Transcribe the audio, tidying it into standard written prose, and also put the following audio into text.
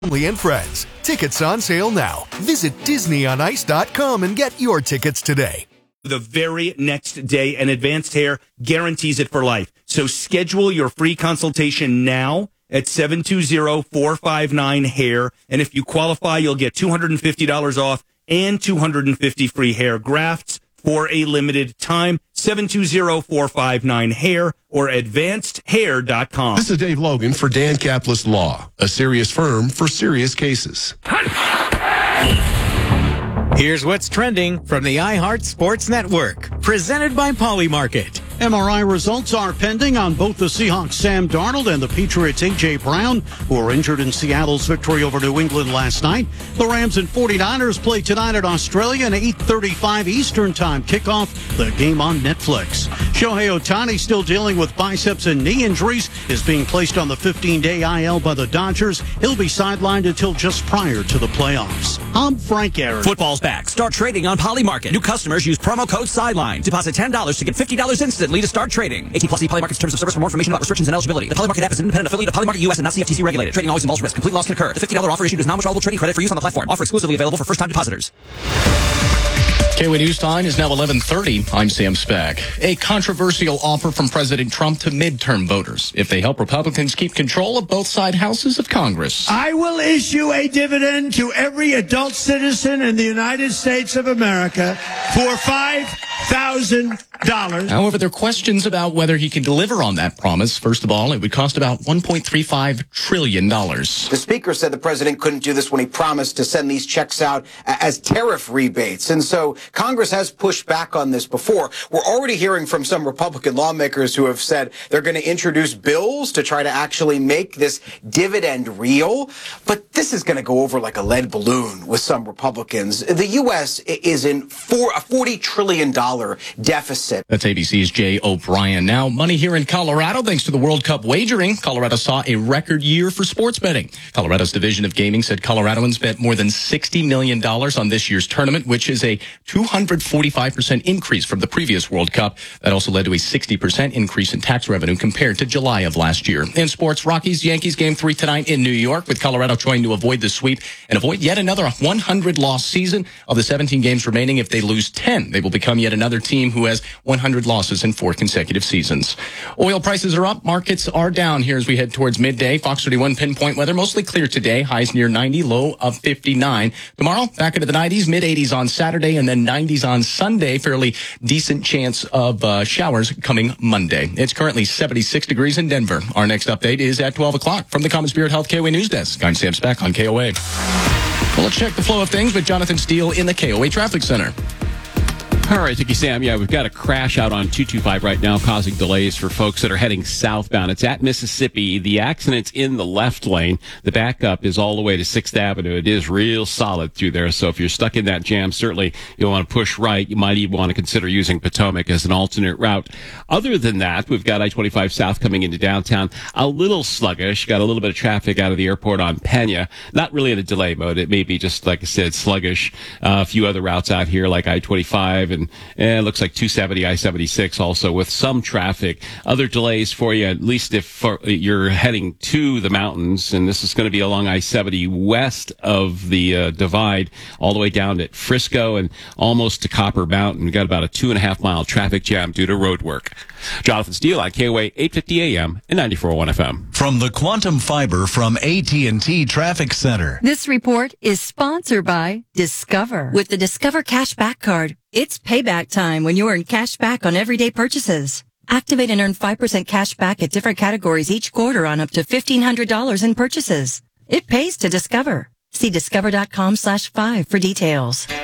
family and friends. Tickets on sale now. Visit DisneyOnIce.com and get your tickets today. The very next day, and Advanced Hair guarantees it for life. So schedule your free consultation now at 720-459-HAIR. And if you qualify, you'll get $250 off and 250 free hair grafts for a limited time. 720-459-HAIR or advancedhair.com. This is Dave Logan for Dan Caplis Law, a serious firm for serious cases. Here's what's trending from the iHeart Sports Network, presented by Polymarket. MRI results are pending on both the Seahawks' Sam Darnold and the Patriots' A.J. Brown, who were injured in Seattle's victory over New England last night. The Rams and 49ers play tonight at Australia, an 8:35 Eastern Time kickoff, the game on Netflix. Shohei Ohtani, still dealing with biceps and knee injuries, is being placed on the 15-day IL by the Dodgers. He'll be sidelined until just prior to the playoffs. I'm Frank Aaron. Football's back. Start trading on Polymarket. New customers use promo code SIDELINE. Deposit $10 to get $50 instantly to start trading. 18 plus Polymarket's terms of service. For more information about restrictions and eligibility. The Polymarket app is an independent affiliate of Polymarket US and not CFTC regulated. Trading always involves risk. Complete loss can occur. The $50 offer issued is non-withdrawable trading credit for use on the platform. Offer exclusively available for first-time depositors. KOA News Time is now 11:30. I'm Sam Speck. A controversial offer from President Trump to midterm voters if they help Republicans keep control of both side houses of Congress. I will issue a dividend to every adult citizen in the United States of America for $5,000. However, there are questions about whether he can deliver on that promise. First of all, it would cost about $1.35 trillion. The speaker said the president couldn't do this when he promised to send these checks out as tariff rebates. And so Congress has pushed back on this before. We're already hearing from some Republican lawmakers who have said they're going to introduce bills to try to actually make this dividend real. But this is going to go over like a lead balloon with some Republicans. The U.S. is in a $40 trillion deficit. That's ABC's Jay O'Brien. Now, money here in Colorado, thanks to the World Cup wagering. Colorado saw a record year for sports betting. Colorado's Division of Gaming said Coloradoans bet more than $60 million on this year's tournament, which is a 245% increase from the previous World Cup. That also led to a 60% increase in tax revenue compared to July of last year. In sports, Rockies-Yankees Game 3 tonight in New York, with Colorado trying to avoid the sweep and avoid yet another 100-loss season. Of the 17 games remaining, if they lose 10, they will become yet another team who has 100 losses in 4 consecutive seasons. Oil prices are up. Markets are down here as we head towards midday. Fox 31 pinpoint weather, mostly clear today. Highs near 90, low of 59. Tomorrow, back into the 90s, mid-80s on Saturday, and then 90s on Sunday. Fairly decent chance of showers coming Monday. It's currently 76 degrees in Denver. Our next update is at 12 o'clock from the Common Spirit Health KOA News Desk. I'm Sam Speck on KOA. Well, let's check the flow of things with Jonathan Steele in the KOA Traffic Center. All right, thank you, Sam. Yeah, we've got a crash out on 225 right now, causing delays for folks that are heading southbound. It's at Mississippi. The accident's in the left lane. The backup is all the way to 6th Avenue. It is real solid through there. So if you're stuck in that jam, certainly you'll want to push right. You might even want to consider using Potomac as an alternate route. Other than that, we've got I-25 south coming into downtown. A little sluggish. Got a little bit of traffic out of the airport on Pena. Not really in a delay mode. It may be just, like I said, sluggish. A few other routes out here like I-25 and it looks like 270, I-76 also with some traffic. Other delays for you, at least if you're heading to the mountains, and this is going to be along I-70 west of the divide, all the way down at Frisco and almost to Copper Mountain. We've got about a 2.5-mile traffic jam due to road work. Jonathan Steele on KOA 850 AM and 94.1 FM. From the Quantum Fiber from AT&T Traffic Center. This report is sponsored by Discover. With the Discover Cashback Card, it's payback time when you earn cash back on everyday purchases. Activate and earn 5% cash back at different categories each quarter on up to $1,500 in purchases. It pays to Discover. See discover.com/5 for details.